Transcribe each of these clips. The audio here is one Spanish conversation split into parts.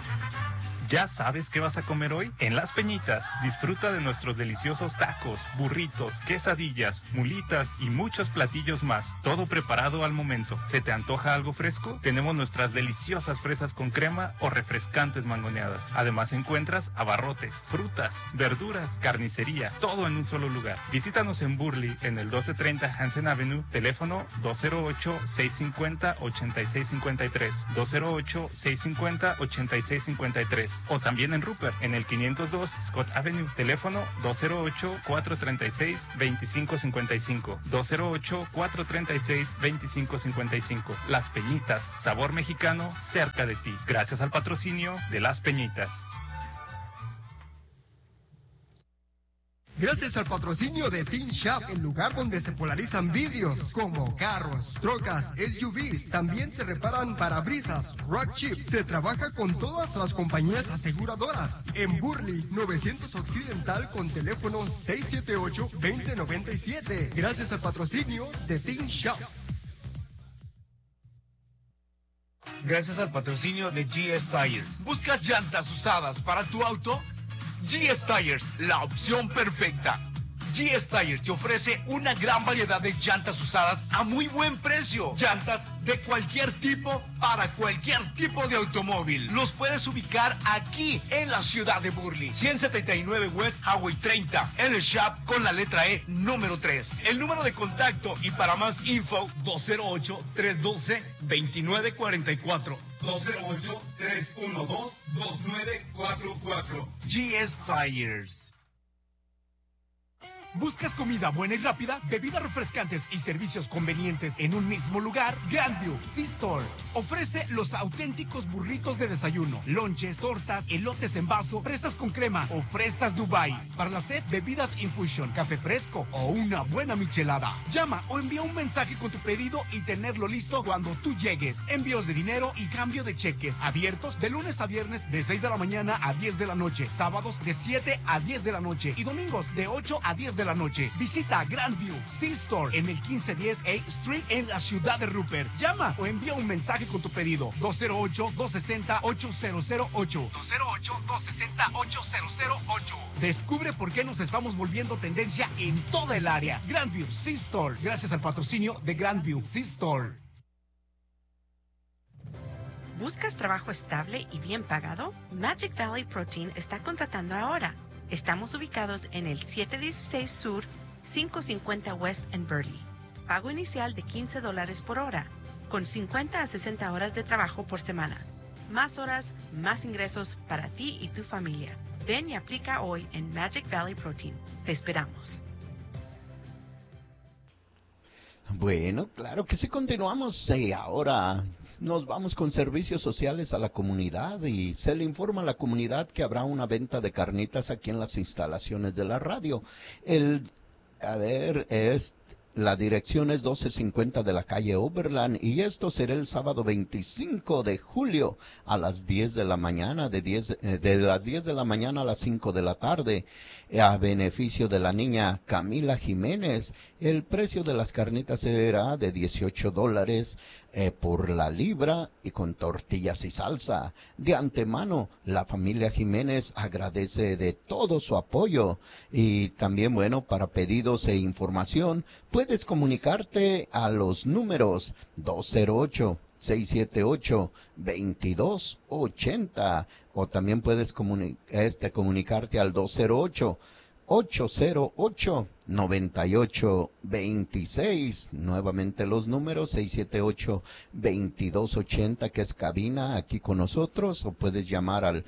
¿Ya sabes qué vas a comer hoy? En Las Peñitas, disfruta de nuestros deliciosos tacos, burritos, quesadillas, mulitas y muchos platillos más. Todo preparado al momento. ¿Se te antoja algo fresco? Tenemos nuestras deliciosas fresas con crema o refrescantes mangoneadas. Además encuentras abarrotes, frutas, verduras, carnicería, todo en un solo lugar. Visítanos en Burley, en el 1230 Hansen Avenue, teléfono 208-650-8653, 208-650-8653. O también en Rupert, en el 502 Scott Avenue, teléfono 208-436-2555, 208-436-2555. Las Peñitas, sabor mexicano cerca de ti. Gracias al patrocinio de Las Peñitas. Gracias al patrocinio de Teen Shop, el lugar donde se polarizan vidrios como carros, trocas, SUVs. También se reparan parabrisas, rock chips. Se trabaja con todas las compañías aseguradoras. En Burley, 900 Occidental con teléfono 678-2097. Gracias al patrocinio de Teen Shop. Gracias al patrocinio de GS Tires. ¿Buscas llantas usadas para tu auto? GS Tires, la opción perfecta. GS Tires te ofrece una gran variedad de llantas usadas a muy buen precio. Llantas de cualquier tipo para cualquier tipo de automóvil. Los puedes ubicar aquí en la ciudad de Burley. 179 West Highway 30, en el shop con la letra E número 3. El número de contacto y para más info, 208-312-2944. 208-312-2944. GS Tires. ¿Buscas comida buena y rápida, bebidas refrescantes y servicios convenientes en un mismo lugar? Grandview C-Store ofrece los auténticos burritos de desayuno, lonches, tortas, elotes en vaso, fresas con crema o fresas Dubai. Para la sed, bebidas infusion, café fresco o una buena michelada. Llama o envía un mensaje con tu pedido y tenerlo listo cuando tú llegues. Envíos de dinero y cambio de cheques abiertos de lunes a viernes de 6 de la mañana a 10 de la noche, sábados de 7 a 10 de la noche y domingos de 8 a 10 de la noche. Visita Grandview C-Store en el 1510 A Street en la ciudad de Rupert. Llama o envía un mensaje con tu pedido. 208-260-8008. 208-260-8008. Descubre por qué nos estamos volviendo tendencia en toda el área. Grandview C-Store, gracias al patrocinio de Grandview C-Store. ¿Buscas trabajo estable y bien pagado? Magic Valley Protein está contratando ahora. Estamos ubicados en el 716 Sur, 550 West en Burley. Pago inicial de $15 por hora, con 50 a 60 horas de trabajo por semana. Más horas, más ingresos para ti y tu familia. Ven y aplica hoy en Magic Valley Protein. Te esperamos. Bueno, claro que sí, continuamos. Ahora nos vamos con servicios sociales a la comunidad y se le informa a la comunidad que habrá una venta de carnitas aquí en las instalaciones de la radio. La dirección es 1250 de la calle Oberland y esto será el sábado 25 de julio a las 10 de la mañana, de las 10 de la mañana a las 5 de la tarde, a beneficio de la niña Camila Jiménez. El precio de las carnitas será de $18 por la libra y con tortillas y salsa. De antemano, la familia Jiménez agradece de todo su apoyo y también, bueno, para pedidos e información, puedes comunicarte a los números 208-678-2280 o también puedes comunicarte al 208-808-9826. Nuevamente los números 678-2280, que es cabina aquí con nosotros, o puedes llamar al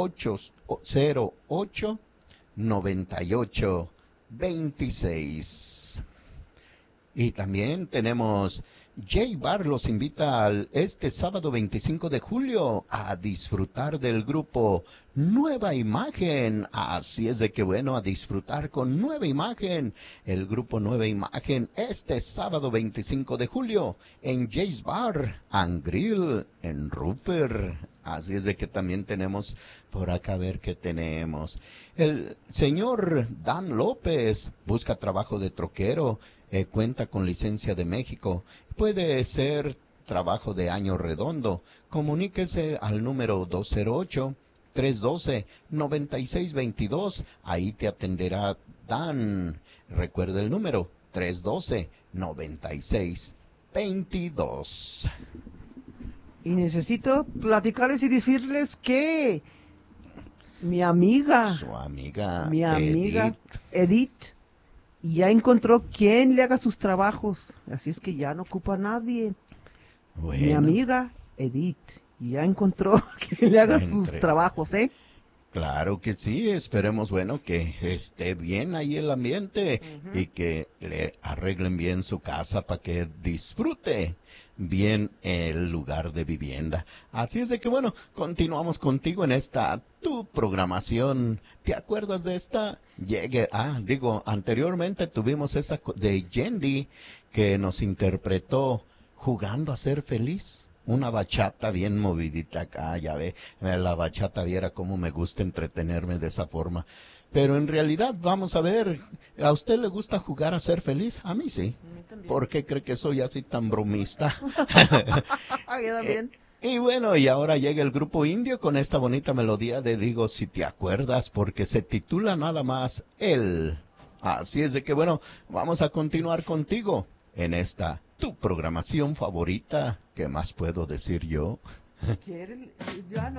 808-9826. Y también tenemos J-Bar los invita este sábado 25 de julio a disfrutar del grupo Nueva Imagen. Así es de que bueno, a disfrutar con Nueva Imagen. El grupo Nueva Imagen este sábado 25 de julio en Jay's Bar and Grill en Rupert. Así es de que también tenemos por acá, a ver qué tenemos. El señor Dan López busca trabajo de troquero. Cuenta con licencia de México. Puede ser trabajo de año redondo. Comuníquese al número 208-312-9622. Ahí te atenderá Dan. Recuerda el número 312-9622. Y necesito platicarles y decirles que mi amiga Edith ya encontró quien le haga sus trabajos, así es que ya no ocupa a nadie. Bueno. Mi amiga Edith ya encontró quien le haga sus trabajos, ¿eh? Claro que sí, esperemos, bueno, que esté bien ahí el ambiente y que le arreglen bien su casa para que disfrute bien el lugar de vivienda. Así es de que, bueno, continuamos contigo en esta tu programación. ¿Te acuerdas de esta? Anteriormente tuvimos esa de Yendi que nos interpretó Jugando a Ser Feliz. Una bachata bien movidita acá, ya ve, la bachata viera cómo me gusta entretenerme de esa forma. Pero en realidad, vamos a ver, ¿a usted le gusta jugar a ser feliz? A mí sí. ¿Por qué cree que soy así tan bromista? Y bueno, y ahora llega el grupo indio con esta bonita melodía de Digo si te acuerdas, porque se titula nada más Él. Así es de que bueno, vamos a continuar contigo en esta tu programación favorita. ¿Qué más puedo decir yo? Ya no.